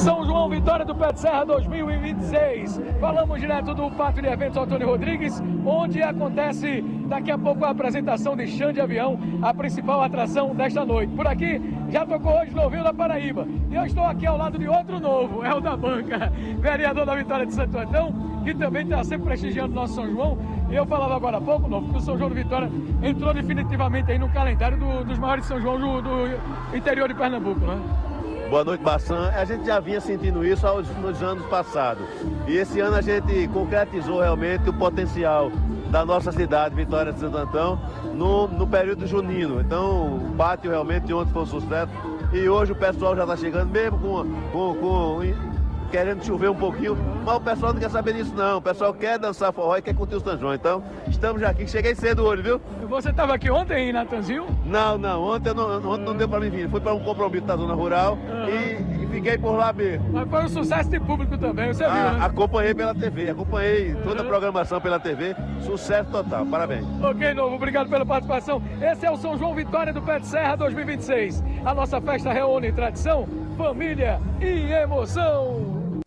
São João Vitória do Pé de Serra 2026. Falamos direto do Pátio de Eventos Antônio Rodrigues, onde acontece daqui a pouco a apresentação de Xande Avião, a principal atração desta noite. Por aqui já tocou hoje Novinho da Paraíba. E eu estou aqui ao lado de outro novo, é o da banca, vereador da Vitória de Santo Antão, que também está sempre prestigiando o nosso São João. Eu falava agora há pouco, novo, que o São João de Vitória entrou definitivamente aí no calendário dos maiores São João do interior de Pernambuco, né? Boa noite, Bassan. A gente já vinha sentindo isso nos anos passados. E esse ano a gente concretizou realmente o potencial da nossa cidade, Vitória de Santo Antão, no período junino. Então, o pátio realmente ontem foi um sucesso. E hoje o pessoal já está chegando, mesmo querendo chover um pouquinho, mas o pessoal não quer saber disso não, o pessoal quer dançar forró e quer curtir o São João, então estamos já aqui, cheguei cedo hoje, viu? Você estava aqui ontem em Natanzil? Não, ontem não deu para mim vir, fui para um compromisso da zona rural e fiquei por lá mesmo. Mas foi um sucesso de público também, você viu, né? Acompanhei pela TV, acompanhei toda a programação pela TV, sucesso total, parabéns. Ok, novo, obrigado pela participação. Esse é o São João Vitória do Pé de Serra 2026. A nossa festa reúne tradição, família e emoção.